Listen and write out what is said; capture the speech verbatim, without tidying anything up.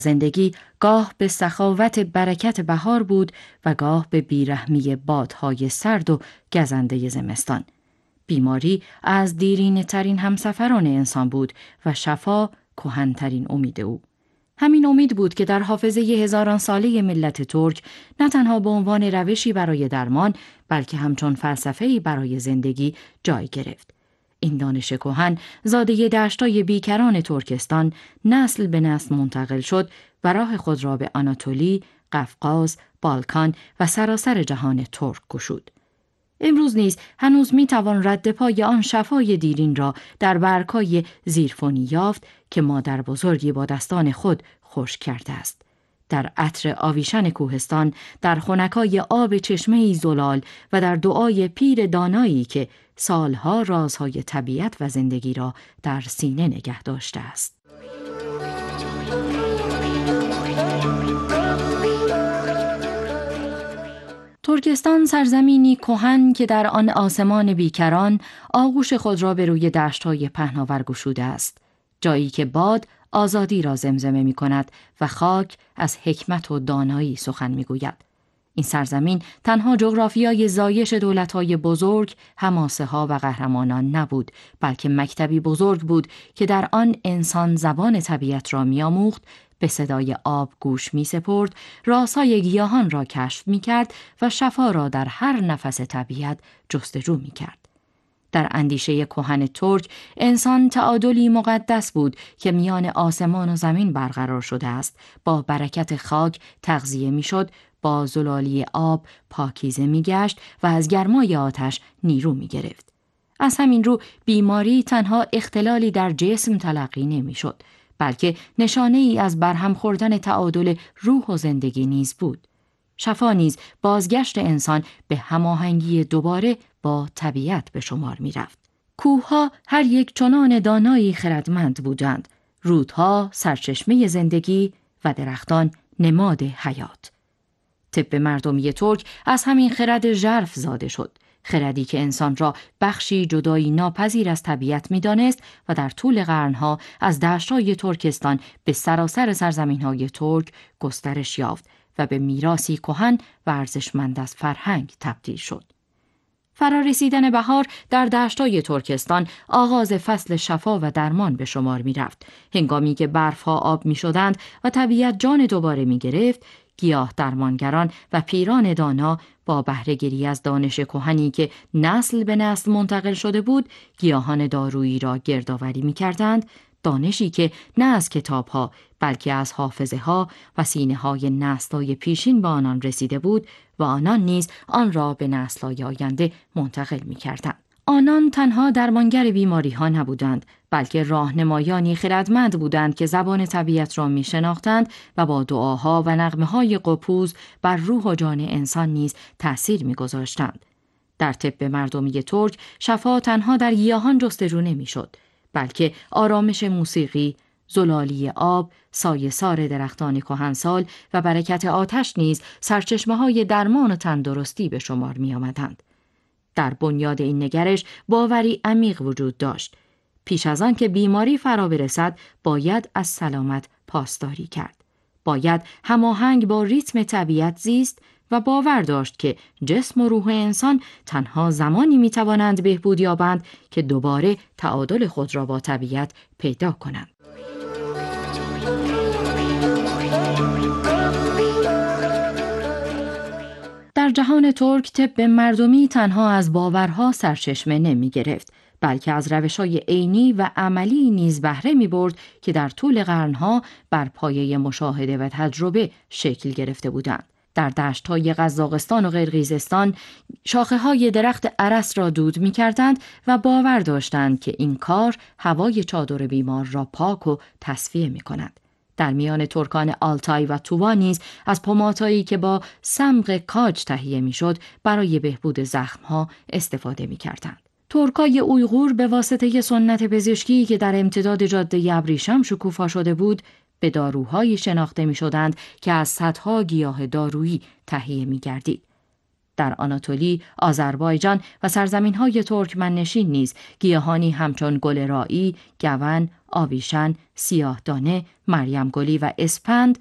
زندگی گاه به سخاوت برکت بهار بود و گاه به بیرحمی بادهای سرد و گزنده زمستان. بیماری از دیرینه ترین همسفران انسان بود و شفا کهن‌ترین امید او. همین امید بود که در حافظه هزاران ساله ملت ترک نه تنها به عنوان روشی برای درمان، بلکه همچون فلسفه‌ای برای زندگی جای گرفت. این دانش کهن زاده دشتای بیکران ترکستان نسل به نسل منتقل شد و راه خود را به آناتولی، قفقاز، بالکان و سراسر جهان ترک گشود. امروز نیز هنوز می توان رد پای آن شفای دیرین را در برگ‌های زیرفونی یافت که مادر بزرگی با دستان خود خشک کرده است. در عطر آویشن کوهستان، در خنکای آب چشمه‌ای زلال و در دعای پیر دانایی که سالها رازهای طبیعت و زندگی را در سینه نگه داشته است. ترکستان سرزمینی کهن که در آن آسمان بیکران آغوش خود را به روی دشت‌های پهناور گشوده است، جایی که باد آزادی را زمزمه می کند و خاک از حکمت و دانایی سخن می گوید. این سرزمین تنها جغرافیای زایش دولت‌های بزرگ، حماسه ها و قهرمانان نبود، بلکه مکتبی بزرگ بود که در آن انسان زبان طبیعت را می آموخت، به صدای آب گوش می سپرد، رازهای گیاهان را کشف می کرد و شفا را در هر نفس طبیعت جستجو می کرد. در اندیشه کهن ترک، انسان تعادلی مقدس بود که میان آسمان و زمین برقرار شده است. با برکت خاک تغذیه می شد، با زلالی آب پاکیزه می گشت و از گرمای آتش نیرو می گرفت. از همین رو بیماری تنها اختلالی در جسم تلقی نمی شد، بلکه نشانه ای از برهم خوردن تعادل روح و زندگی نیز بود. شفا نیز بازگشت انسان به هماهنگی دوباره با طبیعت به شمار می رفت. کوهها هر یک چنان دانایی خردمند بودند، رودها سرچشمه زندگی و درختان نماد حیات. طب مردمی ترک از همین خرد ژرف زاده شد، خردی که انسان را بخشی جدایی ناپذیر از طبیعت می دانست و در طول قرنها از دشت‌های ترکستان به سراسر سرزمین‌های ترک گسترش یافت و به میراثی کهن و ارزشمند از فرهنگ تبدیل شد. فرارسیدن بهار در دشت‌های ترکستان آغاز فصل شفا و درمان به شمار می رفت. هنگامی که برف‌ها آب می شدند و طبیعت جان دوباره می گرفت، گیاه درمانگران و پیران دانا با بهره‌گیری از دانش کهنی که نسل به نسل منتقل شده بود، گیاهان دارویی را گردآوری می‌کردند، دانشی که نه از کتاب‌ها بلکه از حافظه‌ها و سینه‌های نسل‌های پیشین به آنان رسیده بود و آنان نیز آن را به نسل‌های آینده منتقل می‌کردند. آنان تنها درمانگر بیماری‌ها نبودند، بلکه راهنمایانی خردمند بودند که زبان طبیعت را می‌شناختند و با دعاها و نغمه‌های قپوز بر روح و جان انسان نیز تأثیر می‌گذاشتند. در طب مردمی ترک شفا تنها در گیاهان جستجو نمی‌شد، بلکه آرامش موسیقی، زلالی آب، سایه‌سار درختان کهنسال و برکت آتش نیز سرچشمه‌های درمان و تندرستی به شمار می‌آمدند. در بنیاد این نگرش باوری عمیق وجود داشت. پیش از آن که بیماری فرا برسد، باید از سلامت پاسداری کرد. باید هماهنگ با ریتم طبیعت زیست و باور داشت که جسم و روح انسان تنها زمانی می‌توانند بهبود یابند که دوباره تعادل خود را با طبیعت پیدا کنند. در جهان ترک طب مردمی تنها از باورها سرچشمه نمی گرفت، بلکه از روش‌های عینی و عملی نیز بهره می‌برد که در طول قرنها بر پایه مشاهده و تجربه شکل گرفته بودند. در دشت‌های قزاقستان و قرقیزستان شاخه‌های درخت ارس را دود می‌کردند و باور داشتند که این کار هوای چادر بیمار را پاک و تصفیه می‌کند. در میان ترکان آلتای و توبا نیز از پمادهایی که با صمغ کاج تهیه می‌شد برای بهبود زخم‌ها استفاده می‌کردند. ترکای اویغور به واسطه سنت پزشکی که در امتداد جاده ابریشم شکوفا شده بود، به داروهایی شناخته می‌شدند که از صدها گیاه دارویی تهیه می‌گردید. در آناتولی، آذربایجان و سرزمین‌های ترکمن‌نشین نیز گیاهانی همچون گل رائی، گون، آویشن، سیاه‌دانه، مریم گلی و اسپند